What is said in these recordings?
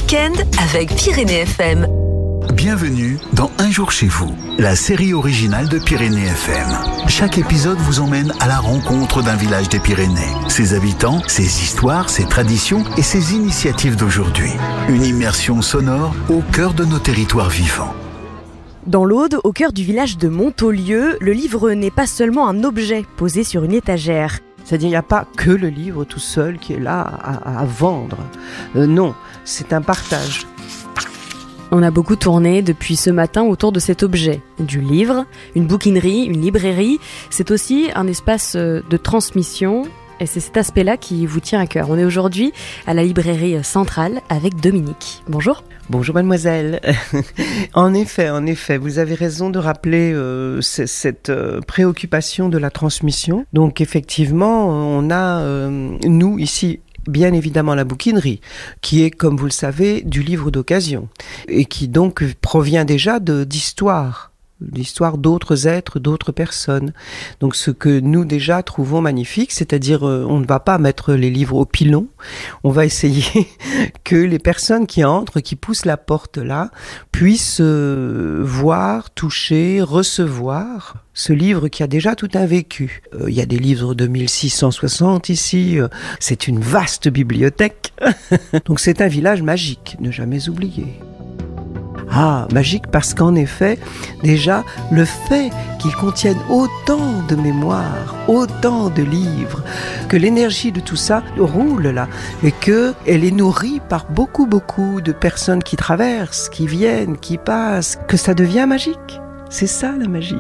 week-end avec Pyrénées FM. Bienvenue dans Un jour chez vous, la série originale de Pyrénées FM. Chaque épisode vous emmène à la rencontre d'un village des Pyrénées, ses habitants, ses histoires, ses traditions et ses initiatives d'aujourd'hui. Une immersion sonore au cœur de nos territoires vivants. Dans l'Aude, au cœur du village de Montaulieu, le livre n'est pas seulement un objet posé sur une étagère. C'est-à-dire, il n'y a pas que le livre tout seul qui est là à vendre. Non, c'est un partage. On a beaucoup tourné depuis ce matin autour de cet objet. Du livre, une bouquinerie, une librairie. C'est aussi un espace de transmission. Et c'est cet aspect-là qui vous tient à cœur. On est aujourd'hui à la librairie centrale avec Dominique. Bonjour. Bonjour mademoiselle. En effet, vous avez raison de rappeler cette préoccupation de la transmission. Donc effectivement, on a, nous ici, bien évidemment la bouquinerie, qui est, comme vous le savez, du livre d'occasion, et qui donc provient déjà d'histoire d'autres êtres, d'autres personnes. Donc ce que nous déjà trouvons magnifique, c'est-à-dire on ne va pas mettre les livres au pilon, on va essayer que les personnes qui entrent, qui poussent la porte là, puissent voir, toucher, recevoir ce livre qui a déjà tout un vécu. Il y a des livres de 1660 ici, c'est une vaste bibliothèque. Donc c'est un village magique, ne jamais oublier. Ah, magique parce qu'en effet, déjà, le fait qu'il contienne autant de mémoires, autant de livres, que l'énergie de tout ça roule là, et qu'elle est nourrie par beaucoup de personnes qui traversent, qui viennent, qui passent, que ça devient magique. C'est ça la magie.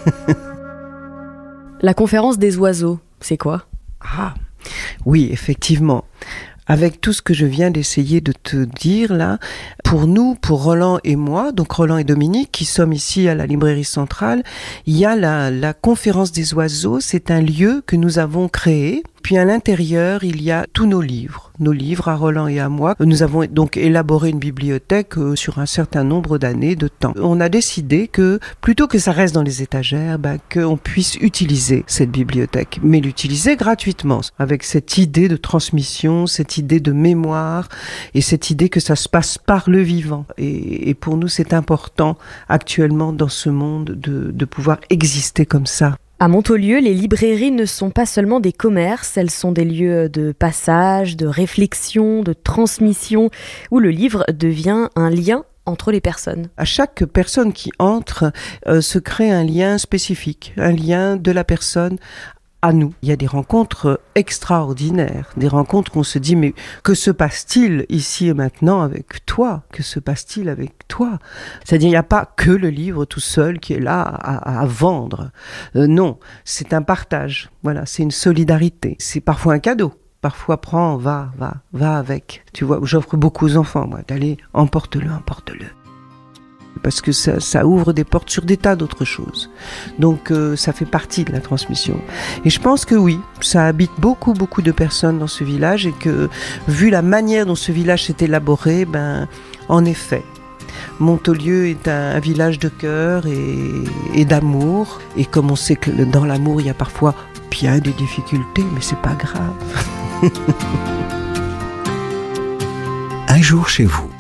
La conférence des oiseaux, c'est quoi ? Ah, oui, effectivement. Avec tout ce que je viens d'essayer de te dire là, pour nous, pour Roland et moi, donc Roland et Dominique, qui sommes ici à la librairie centrale, il y a la conférence des oiseaux, c'est un lieu que nous avons créé. Puis à l'intérieur, il y a tous nos livres à Roland et à moi. Nous avons donc élaboré une bibliothèque sur un certain nombre d'années de temps. On a décidé que plutôt que ça reste dans les étagères, qu'on puisse utiliser cette bibliothèque, mais l'utiliser gratuitement, avec cette idée de transmission, cette idée de mémoire et cette idée que ça se passe par le vivant. Et pour nous, c'est important actuellement dans ce monde de pouvoir exister comme ça. À Montaulieu, les librairies ne sont pas seulement des commerces, elles sont des lieux de passage, de réflexion, de transmission, où le livre devient un lien entre les personnes. À chaque personne qui entre, se crée un lien spécifique, un lien de la personne à nous. Il y a des rencontres extraordinaires, des rencontres qu'on se dit mais que se passe-t-il ici et maintenant avec toi ? Que se passe-t-il avec toi ? C'est-à-dire il n'y a pas que le livre tout seul qui est là à vendre. Non, c'est un partage. Voilà, c'est une solidarité. C'est parfois un cadeau. Parfois prends, va avec. Tu vois, j'offre beaucoup aux enfants, moi, d'aller emporte-le. Parce que ça ouvre des portes sur des tas d'autres choses. Donc ça fait partie de la transmission. Et je pense que oui, ça habite beaucoup de personnes dans ce village et que vu la manière dont ce village s'est élaboré, en effet, Montaulieu est un village de cœur et d'amour. Et comme on sait que dans l'amour, il y a parfois bien des difficultés, mais c'est pas grave. Un jour chez vous.